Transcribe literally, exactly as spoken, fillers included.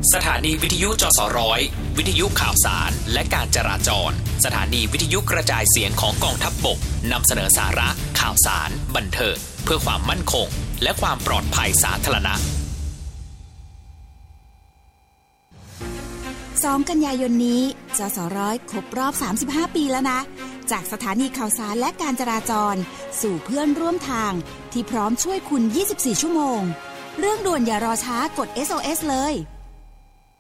สถานีวิทยุจสร้อยวิทยุข่าวสารและการจราจรสถานีวิทยุกระจายเสียงของกองทัพบกนำเสนอสาระข่าวสารบันเทิงเพื่อความมั่นคงและความปลอดภัยสาธารณะสองกันยายนนี้จสร้อยครบรอบสามสิบห้าปีแล้วนะจากสถานีข่าวสารและการจราจรสู่เพื่อนร่วมทางที่พร้อมช่วยคุณยี่สิบสี่ชั่วโมงเรื่องด่วนอย่ารอช้ากด เอส โอ เอส เลย